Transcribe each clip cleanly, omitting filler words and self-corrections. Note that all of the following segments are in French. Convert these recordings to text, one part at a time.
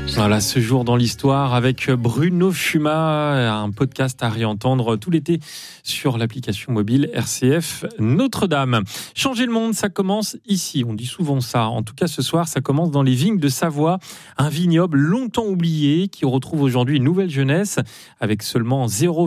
Voilà, ce jour dans l'histoire avec Bruno Fuma, un podcast à réentendre tout l'été sur l'application mobile RCF Notre-Dame. Changer le monde, ça commence ici, on dit souvent ça. En tout cas, ce soir, ça commence dans les vignes de Savoie, un vignoble longtemps oublié qui retrouve aujourd'hui une nouvelle jeunesse avec seulement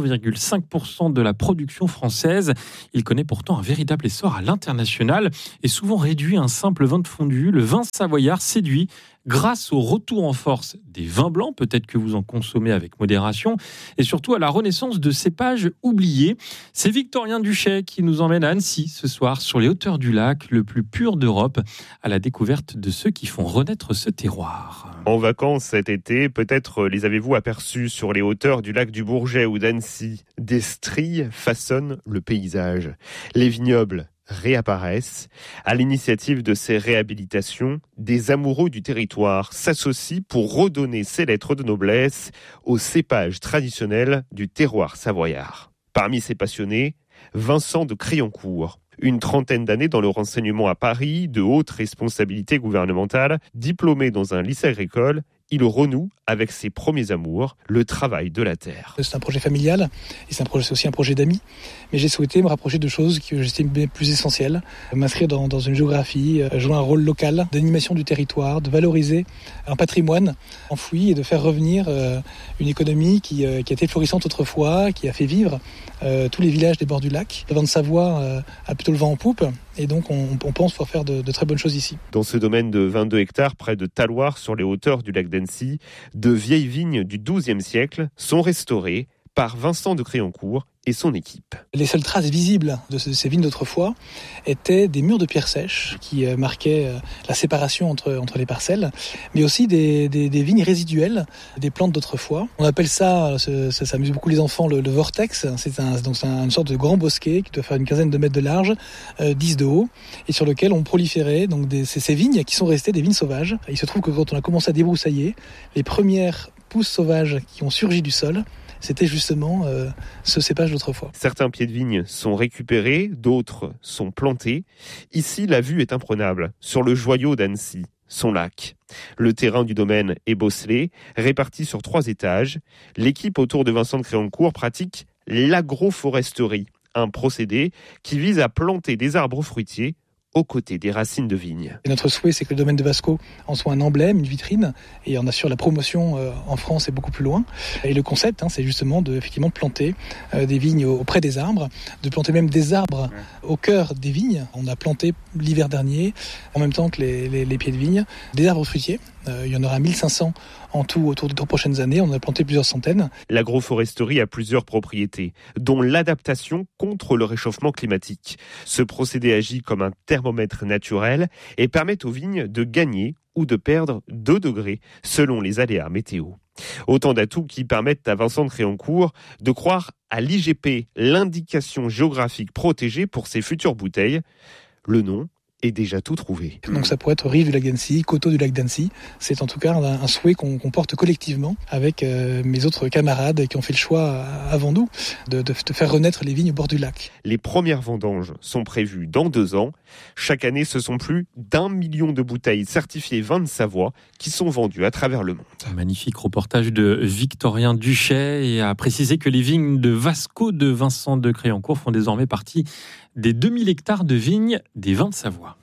0,5% de la production française. Il connaît pourtant un véritable essor à l'international et souvent réduit à un simple vin de fondu. Le vin savoyard séduit grâce au retour en force des vins blancs, peut-être que vous en consommez avec modération, et surtout à la renaissance de cépages oubliés. C'est Victorien Duchet qui nous emmène à Annecy ce soir, sur les hauteurs du lac, le plus pur d'Europe, à la découverte de ceux qui font renaître ce terroir. En vacances cet été, peut-être les avez-vous aperçus sur les hauteurs du lac du Bourget ou d'Annecy. Des stries façonnent le paysage. Les vignobles réapparaissent. À l'initiative de ces réhabilitations, des amoureux du territoire s'associent pour redonner ces lettres de noblesse aux cépages traditionnels du terroir savoyard. Parmi ces passionnés, Vincent de Crayoncourt. Une trentaine d'années dans le renseignement à Paris, de hautes responsabilités gouvernementales, diplômé dans un lycée agricole, il renoue avec ses premiers amours, le travail de la terre. C'est un projet familial et c'est aussi un projet d'amis. Mais j'ai souhaité me rapprocher de choses que j'estimais plus essentielles. M'inscrire dans une géographie, jouer un rôle local d'animation du territoire, de valoriser un patrimoine enfoui et de faire revenir une économie qui était florissante autrefois, qui a fait vivre tous les villages des bords du lac. Le vin de Savoie a plutôt le vent en poupe et donc on pense pouvoir faire de très bonnes choses ici. Dans ce domaine de 22 hectares près de Talloires sur les hauteurs du lac d'Annecy, de vieilles vignes du XIIe siècle sont restaurées par Vincent de Crayoncourt et son équipe. Les seules traces visibles de ces vignes d'autrefois étaient des murs de pierre sèche qui marquaient la séparation entre les parcelles, mais aussi des vignes résiduelles, des plantes d'autrefois. On appelle ça amuse beaucoup les enfants, le vortex. C'est une sorte de grand bosquet qui doit faire une quinzaine de mètres de large, 10 de haut, et sur lequel on proliférait donc ces vignes qui sont restées des vignes sauvages. Il se trouve que quand on a commencé à débroussailler, les premières pousses sauvages qui ont surgi du sol, c'était justement ce cépage d'autrefois. Certains pieds de vigne sont récupérés, d'autres sont plantés. Ici, la vue est imprenable sur le joyau d'Annecy, son lac. Le terrain du domaine est bosselé, réparti sur 3 étages. L'équipe autour de Vincent de Crayoncourt pratique l'agroforesterie, un procédé qui vise à planter des arbres fruitiers aux côtés des racines de vigne. Et notre souhait, c'est que le domaine de Vasco en soit un emblème, une vitrine, et on assure la promotion en France et beaucoup plus loin. Et le concept, c'est justement de planter des vignes auprès des arbres, de planter même des arbres au cœur des vignes. On a planté l'hiver dernier, en même temps que les pieds de vigne, des arbres fruitiers. Il y en aura 1500 en tout autour des 3 prochaines années. On en a planté plusieurs centaines. L'agroforesterie a plusieurs propriétés, dont l'adaptation contre le réchauffement climatique. Ce procédé agit comme un thermomètre naturel et permet aux vignes de gagner ou de perdre 2 degrés selon les aléas météo. Autant d'atouts qui permettent à Vincent de Crayoncourt de croire à l'IGP, l'indication géographique protégée pour ses futures bouteilles. Le nom est déjà tout trouvé. Donc ça pourrait être rive du lac d'Annecy, coteau du lac d'Annecy. C'est en tout cas un souhait qu'on porte collectivement avec mes autres camarades qui ont fait le choix avant nous de faire renaître les vignes au bord du lac. Les premières vendanges sont prévues dans 2 ans. Chaque année, ce sont plus d'1 million de bouteilles certifiées vin de Savoie qui sont vendues à travers le monde. Un magnifique reportage de Victorien Duchet et à préciser que les vignes de Vasco de Vincent de Crayoncourt font désormais partie des 2000 hectares de vignes des vins de Savoie.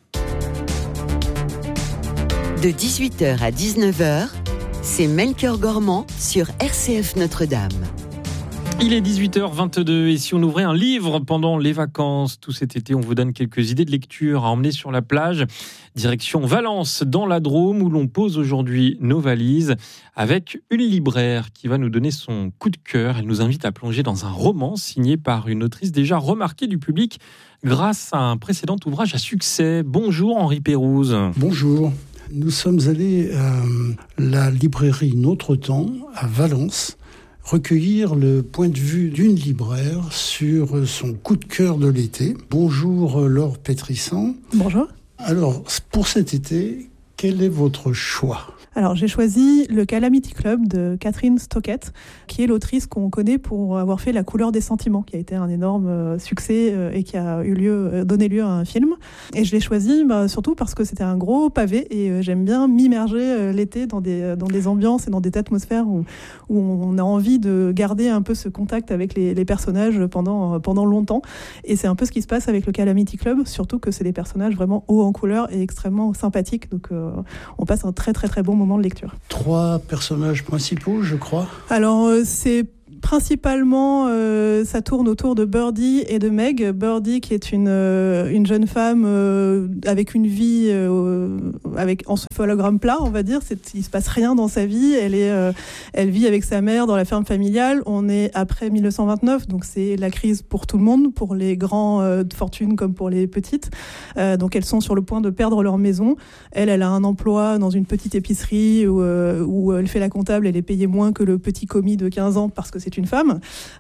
De 18h à 19h, c'est Melchior Gormand sur RCF Notre-Dame. Il est 18h22 et si on ouvrait un livre pendant les vacances, tout cet été, on vous donne quelques idées de lecture à emmener sur la plage. Direction Valence, dans la Drôme, où l'on pose aujourd'hui nos valises avec une libraire qui va nous donner son coup de cœur. Elle nous invite à plonger dans un roman signé par une autrice déjà remarquée du public grâce à un précédent ouvrage à succès. Bonjour Henri Pérouse. Bonjour. Nous sommes allés à la librairie Notre Temps à Valence recueillir le point de vue d'une libraire sur son coup de cœur de l'été. Bonjour Laure Pétrissan. Bonjour. Alors, pour cet été, quel est votre choix ? Alors, j'ai choisi le Calamity Club de Catherine Stockett, qui est l'autrice qu'on connaît pour avoir fait La couleur des sentiments, qui a été un énorme succès et qui a donné lieu à un film. Et je l'ai choisi surtout parce que c'était un gros pavé et j'aime bien m'immerger l'été dans des ambiances et dans des atmosphères où on a envie de garder un peu ce contact avec les personnages pendant longtemps. Et c'est un peu ce qui se passe avec le Calamity Club, surtout que c'est des personnages vraiment hauts en couleur et extrêmement sympathiques. Donc on passe un très très très bon moment de lecture. 3 personnages principaux, je crois. Alors c'est principalement, ça tourne autour de Birdie et de Meg. Birdie qui est une jeune femme avec une vie avec encéphalogramme plat, on va dire. Il se passe rien dans sa vie. Elle vit avec sa mère dans la ferme familiale. On est après 1929, donc c'est la crise pour tout le monde, pour les grands de fortune comme pour les petites. Donc elles sont sur le point de perdre leur maison. Elle a un emploi dans une petite épicerie où elle fait la comptable. Elle est payée moins que le petit commis de 15 ans parce que c'est une femme,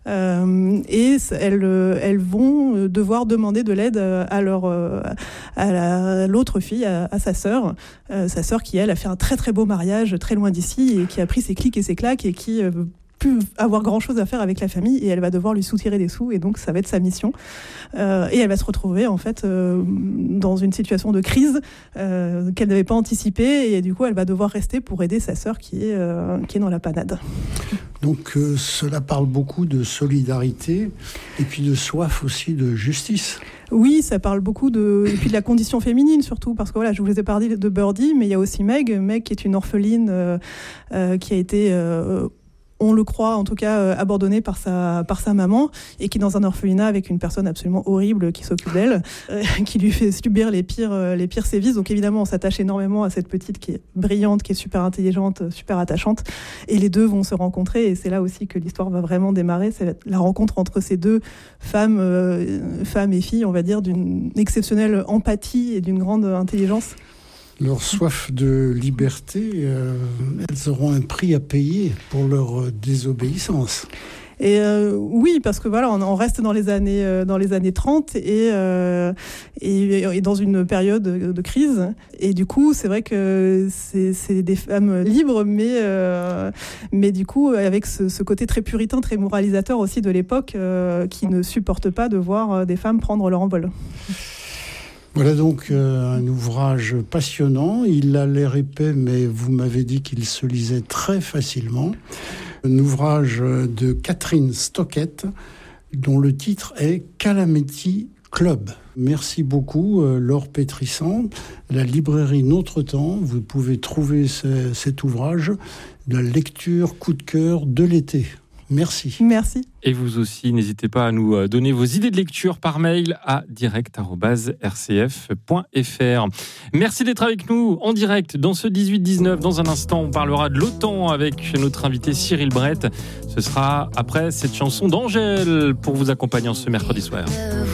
et elles vont devoir demander de l'aide à l'autre fille, à sa sœur qui elle a fait un très très beau mariage très loin d'ici et qui a pris ses clics et ses claques et qui plus avoir grand chose à faire avec la famille et elle va devoir lui soutirer des sous et donc ça va être sa mission et elle va se retrouver en fait dans une situation de crise qu'elle n'avait pas anticipée et du coup elle va devoir rester pour aider sa sœur qui est dans la panade. Donc cela parle beaucoup de solidarité et puis de soif aussi de justice. Oui, ça parle beaucoup et puis de la condition féminine surtout, parce que voilà, je vous ai parlé de Birdie, mais il y a aussi Meg qui est une orpheline qui a été on le croit en tout cas abandonnée par sa maman et qui est dans un orphelinat avec une personne absolument horrible qui s'occupe d'elle, qui lui fait subir les pires sévices. Donc évidemment on s'attache énormément à cette petite qui est brillante, qui est super intelligente, super attachante, et les deux vont se rencontrer et c'est là aussi que l'histoire va vraiment démarrer. C'est la rencontre entre ces deux femmes et filles, on va dire, d'une exceptionnelle empathie et d'une grande intelligence. Leur soif de liberté, elles auront un prix à payer pour leur désobéissance. Et oui, parce que voilà, on reste dans les années 30 et dans une période de crise. Et du coup, c'est vrai que c'est des femmes libres, mais du coup, avec ce côté très puritain, très moralisateur aussi de l'époque, qui ne supportent pas de voir des femmes prendre leur envol. Voilà donc un ouvrage passionnant. Il a l'air épais, mais vous m'avez dit qu'il se lisait très facilement. Un ouvrage de Catherine Stockett, dont le titre est Calamity Club. Merci beaucoup, Laure Pétrissan. La librairie Notre Temps, vous pouvez trouver cet ouvrage de la lecture coup de cœur de l'été. Merci. Merci. Et vous aussi, n'hésitez pas à nous donner vos idées de lecture par mail à direct@rcf.fr. Merci d'être avec nous en direct dans ce 18-19. Dans un instant, on parlera de l'OTAN avec notre invité Cyril Brett. Ce sera après cette chanson d'Angèle pour vous accompagner ce mercredi soir.